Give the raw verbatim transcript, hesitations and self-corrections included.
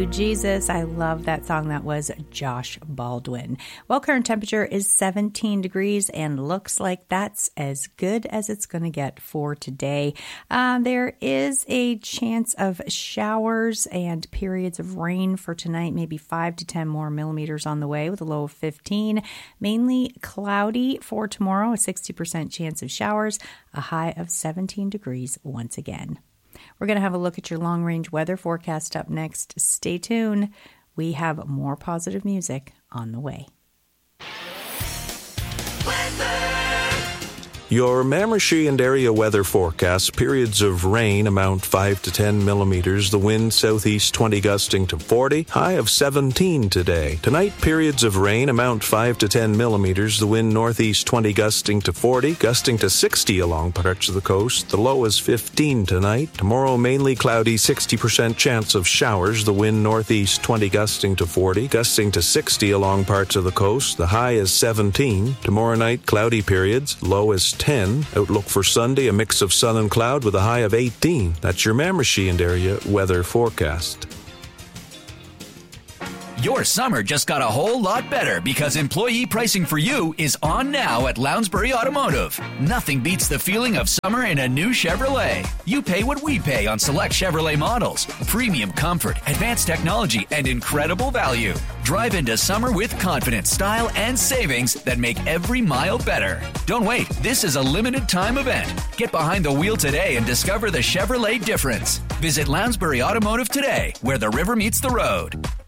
Jesus, I love that song. That was Josh Baldwin. Well, current temperature is seventeen degrees and looks like that's as good as it's going to get for today. Uh, there is a chance of showers and periods of rain for tonight, maybe five to ten more millimeters on the way with a low of fifteen. Mainly cloudy for tomorrow, a sixty percent chance of showers, a high of seventeen degrees once again. We're going to have a look at your long-range weather forecast up next. Stay tuned. We have more positive music on the way. Your Mamirshee and area weather forecast: periods of rain, amount five to ten millimeters. The wind southeast twenty, gusting to forty. High of seventeen today. Tonight, periods of rain, amount five to ten millimeters. The wind northeast twenty, gusting to forty, gusting to sixty along parts of the coast. The low is fifteen tonight. Tomorrow, mainly cloudy, sixty percent chance of showers. The wind northeast twenty, gusting to forty, gusting to sixty along parts of the coast. The high is seventeen. Tomorrow night, cloudy periods. Low is ten. Outlook for Sunday, a mix of sun and cloud with a high of eighteen. That's your Mamirshee and area weather forecast. Your summer just got a whole lot better because employee pricing for you is on now at Lounsbury Automotive. Nothing beats the feeling of summer in a new Chevrolet. You pay what we pay on select Chevrolet models. Premium comfort, advanced technology, and incredible value. Drive into summer with confidence, style, and savings that make every mile better. Don't wait. This is a limited time event. Get behind the wheel today and discover the Chevrolet difference. Visit Lounsbury Automotive today, where the river meets the road.